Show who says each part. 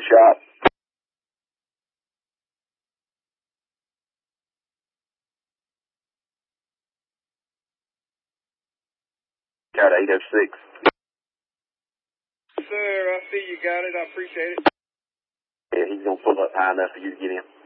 Speaker 1: shot. Got 806.
Speaker 2: Sir, I see you got it. I appreciate it.
Speaker 1: Yeah, he's going to pull up high enough for you to get in.